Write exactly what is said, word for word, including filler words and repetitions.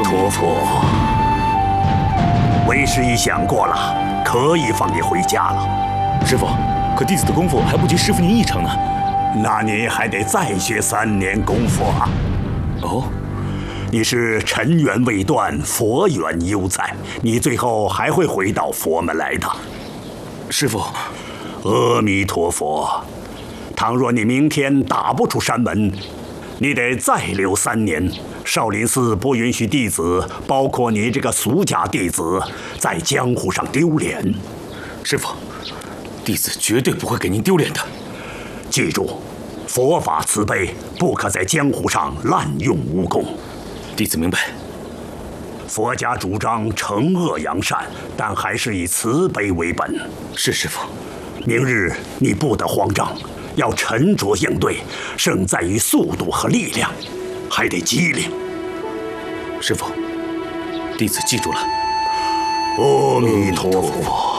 陀佛。为师已想过了，可以放你回家了。 师傅，可弟子的功夫还不及师傅您一成呢。 那你还得再学三年功夫啊。 哦。 你是尘缘未断，佛缘犹在，你最后还会回到佛门来的。 师父， 阿弥陀佛。倘若你明天打不出山门，你得再留三年。少林寺不允许弟子，包括你这个俗家弟子，在江湖上丢脸。 师父，弟子绝对不会给您丢脸的。 记住，佛法慈悲，不可在江湖上滥用武功。 弟子明白。 佛家主张惩恶扬善，但还是以慈悲为本。 是师父。 明日你不得慌张，要沉着应对，胜在于速度和力量，还得机灵。 师父，弟子记住了。 阿弥陀佛。